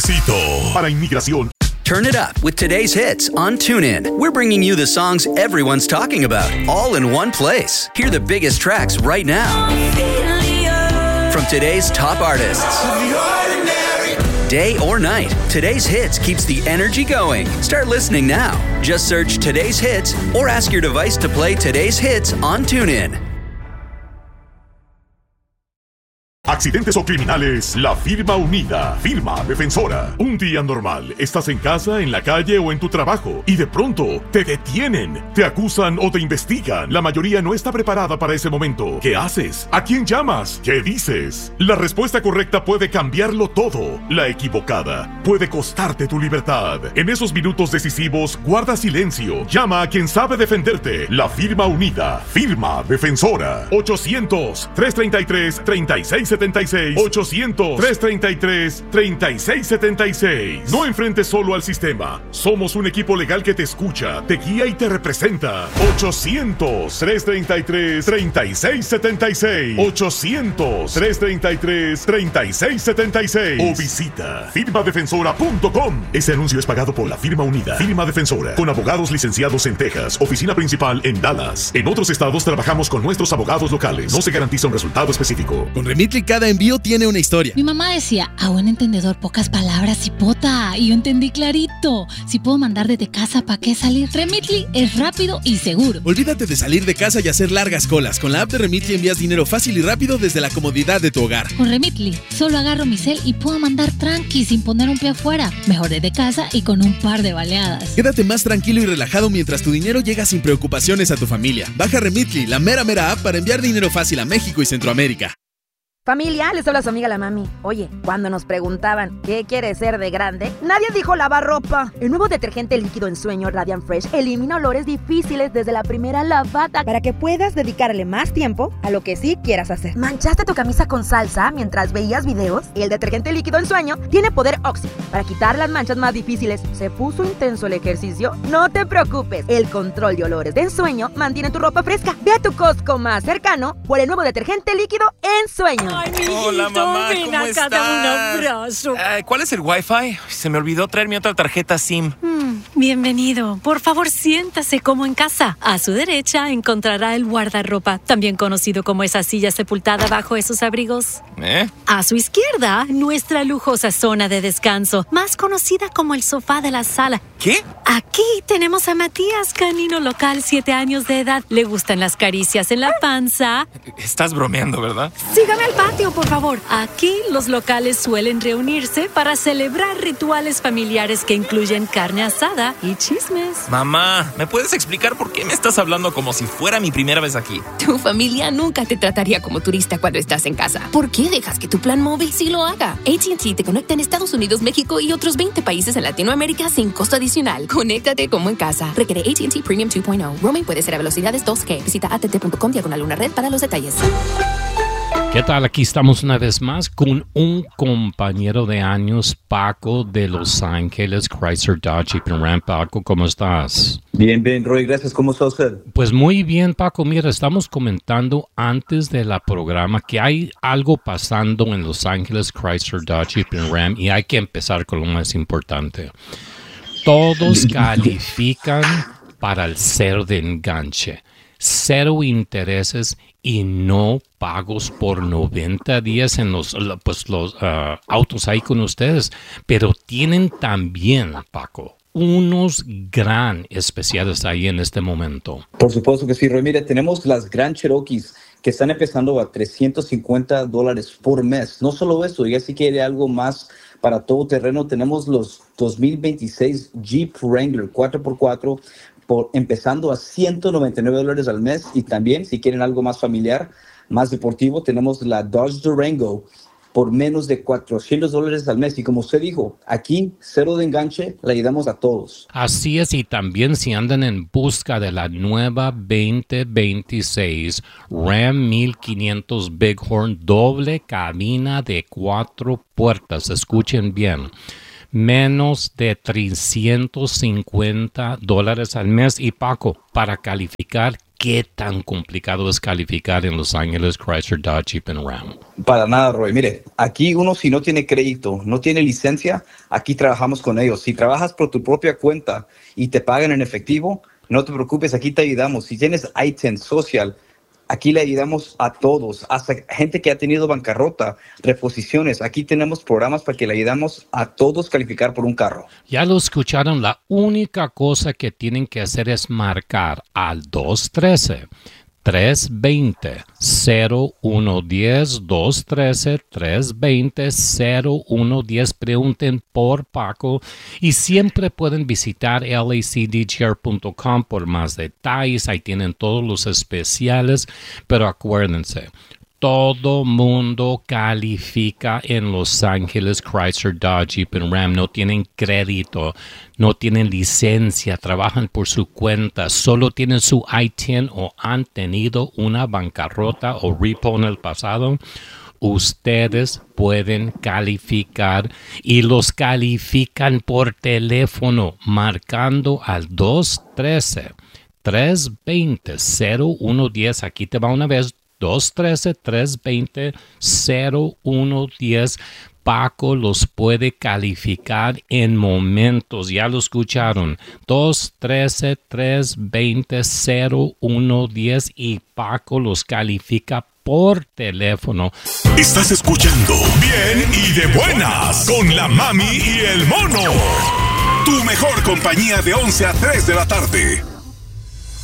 Para inmigración. Turn it up with today's hits on TuneIn. We're bringing you the songs everyone's talking about, all in one place. Hear the biggest tracks right now. From today's top artists. Day or night, today's hits keeps the energy going. Start listening now. Just search today's hits or ask your device to play today's hits on TuneIn. Accidentes o criminales, la firma unida, firma defensora. Un día normal, estás en casa, en la calle o en tu trabajo y de pronto te detienen, te acusan o te investigan. La mayoría no está preparada para ese momento. ¿Qué haces? ¿A quién llamas? ¿Qué dices? La respuesta correcta puede cambiarlo todo. La equivocada puede costarte tu libertad. En esos minutos decisivos, guarda silencio. Llama a quien sabe defenderte. La firma unida, firma defensora. 800-333-3676. 800-333-3676. No enfrentes solo al sistema. Somos un equipo legal que te escucha, te guía y te representa. 800-333-3676. 800-333-3676. O visita firmadefensora.com. Ese anuncio es pagado por la firma unida, firma defensora, con abogados licenciados en Texas, oficina principal en Dallas. En otros estados trabajamos con nuestros abogados locales. No se garantiza un resultado específico. Con Remitly cada envío tiene una historia. Mi mamá decía, a buen entendedor, pocas palabras, hipota. Y yo entendí clarito. Si puedo mandar desde casa, ¿para qué salir? Remitly es rápido y seguro. Olvídate de salir de casa y hacer largas colas. Con la app de Remitly envías dinero fácil y rápido desde la comodidad de tu hogar. Con Remitly, solo agarro mi cel y puedo mandar tranqui sin poner un pie afuera. Mejor desde casa y con un par de baleadas. Quédate más tranquilo y relajado mientras tu dinero llega sin preocupaciones a tu familia. Baja Remitly, la mera app para enviar dinero fácil a México y Centroamérica. Familia, les habla su amiga la mami. Oye, cuando nos preguntaban ¿qué quieres ser de grande? Nadie dijo lavar ropa. El nuevo detergente líquido en sueño Radiant Fresh elimina olores difíciles desde la primera lavada para que puedas dedicarle más tiempo a lo que sí quieras hacer. ¿Manchaste tu camisa con salsa mientras veías videos? El detergente líquido en sueño tiene poder Oxy para quitar las manchas más difíciles. ¿Se puso intenso el ejercicio? No te preocupes. El control de olores de ensueño mantiene tu ropa fresca. Ve a tu Costco más cercano por el nuevo detergente líquido en sueño. Ay, hola, mamá, ¿cómo estás? Dame un abrazo. ¿Cuál es el Wi-Fi? Se me olvidó traer mi otra tarjeta SIM. Bienvenido. Por favor, siéntase como en casa. A su derecha encontrará el guardarropa, también conocido como esa silla sepultada bajo esos abrigos. A su izquierda, nuestra lujosa zona de descanso, más conocida como el sofá de la sala. ¿Qué? Aquí tenemos a Matías, canino local, 7 años de edad. Le gustan las caricias en la panza. Estás bromeando, ¿verdad? Sígame al patio, por favor. Aquí los locales suelen reunirse para celebrar rituales familiares que incluyen carne asada y chismes. Mamá, ¿me puedes explicar por qué me estás hablando como si fuera mi primera vez aquí? Tu familia nunca te trataría como turista cuando estás en casa. ¿Por qué dejas que tu plan móvil sí lo haga? AT&T te conecta en Estados Unidos, México y otros 20 países en Latinoamérica sin costo adicional. Conéctate como en casa. Requiere AT&T Premium 2.0. Roaming puede ser a velocidades 2G. Visita att.com/1red para los detalles. ¿Qué tal? Aquí estamos una vez más con un compañero de años, Paco, de Los Ángeles, Chrysler Dodge Jeep Ram. Paco, ¿cómo estás? Bien, Roy, gracias. ¿Cómo está usted? Pues muy bien, Paco. Mira, estamos comentando antes de la programa que hay algo pasando en Los Ángeles, Chrysler Dodge Jeep Ram, y hay que empezar con lo más importante. Todos califican para el cero de enganche, 0 intereses y no pagos por 90 días en los autos ahí con ustedes. Pero tienen también, Paco, unos gran especiales ahí en este momento. Por supuesto que sí, Roy. Mire, tenemos las Grand Cherokees que están empezando a $350 por mes. No solo eso, ya si quiere algo más para todo terreno, tenemos los 2026 Jeep Wrangler 4x4 empezando a $199 al mes. Y también, si quieren algo más familiar, más deportivo, tenemos la Dodge Durango por menos de $400 al mes. Y como usted dijo, aquí, cero de enganche, le ayudamos a todos. Así es, y también si andan en busca de la nueva 2026 Ram 1500 Bighorn, doble cabina de 4 puertas, escuchen bien, menos de $350 al mes. Y Paco, para calificar calificar. ¿Qué tan complicado es calificar en Los Ángeles Chrysler Dodge Jeep and Ram? Para nada, Roy. Mire, aquí uno si no tiene crédito, no tiene licencia, aquí trabajamos con ellos. Si trabajas por tu propia cuenta y te pagan en efectivo, no te preocupes, aquí te ayudamos. Si tienes ITIN, Social, aquí le ayudamos a todos, hasta gente que ha tenido bancarrota, reposiciones. Aquí tenemos programas para que le ayudamos a todos calificar por un carro. Ya lo escucharon, la única cosa que tienen que hacer es marcar al 213-320-0110, 213-320-0110. Pregunten por Paco y siempre pueden visitar lacdgr.com por más detalles. Ahí tienen todos los especiales, pero acuérdense, todo mundo califica en Los Ángeles Chrysler Dodge Jeep and Ram. No tienen crédito, no tienen licencia, trabajan por su cuenta, solo tienen su ITIN o han tenido una bancarrota o repo en el pasado. Ustedes pueden calificar y los califican por teléfono marcando al 213-320-0110. Aquí te va una vez. 213-320-0110. Paco los puede calificar en momentos. Ya lo escucharon. 213-320-0110 y Paco los califica por teléfono. Estás escuchando Bien y de Buenas con la Mami y el Mono. Tu mejor compañía de 11 a 3 de la tarde.